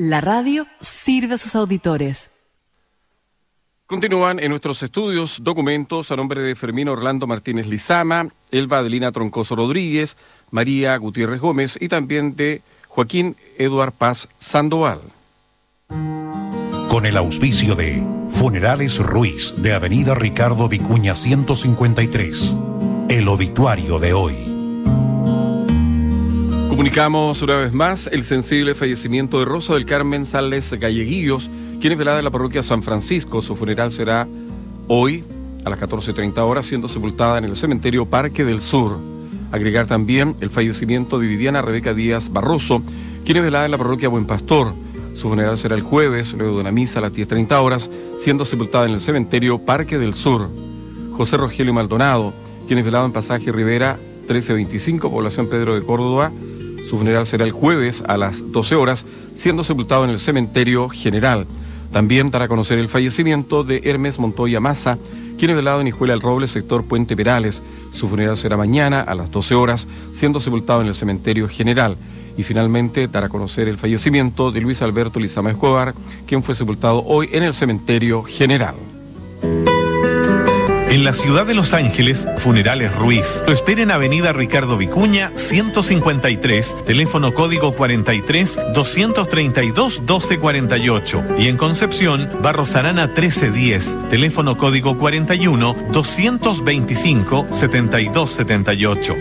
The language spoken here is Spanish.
La radio sirve a sus auditores. Continúan en nuestros estudios documentos a nombre de Fermín Orlando Martínez Lizama, Elba Adelina Troncoso Rodríguez, María Gutiérrez Gómez y también de Joaquín Eduard Paz Sandoval. Con el auspicio de Funerales Ruiz de Avenida Ricardo Vicuña 153. El obituario de hoy. Comunicamos una vez más el sensible fallecimiento de Rosa del Carmen Sales Galleguillos, quien es velada en la parroquia San Francisco. Su funeral será hoy a las 14:30 horas, siendo sepultada en el cementerio Parque del Sur. Agregar también el fallecimiento de Viviana Rebeca Díaz Barroso, quien es velada en la parroquia Buen Pastor. Su funeral será el jueves, luego de una misa a las 10:30 horas, siendo sepultada en el cementerio Parque del Sur. José Rogelio Maldonado, quien es velado en Pasaje Rivera 1325, población Pedro de Córdoba. Su funeral será el jueves a las 12 horas, siendo sepultado en el cementerio general. También dará a conocer el fallecimiento de Hermes Montoya Maza, quien es velado en Hijuela del Roble, sector Puente Perales. Su funeral será mañana a las 12 horas, siendo sepultado en el cementerio general. Y finalmente dará a conocer el fallecimiento de Luis Alberto Lizama Escobar, quien fue sepultado hoy en el cementerio general. En la ciudad de Los Ángeles, Funerales Ruiz lo espera en Avenida Ricardo Vicuña 153, teléfono código 43 232 1248, y en Concepción, Barros Arana 1310, teléfono código 41 225 7278.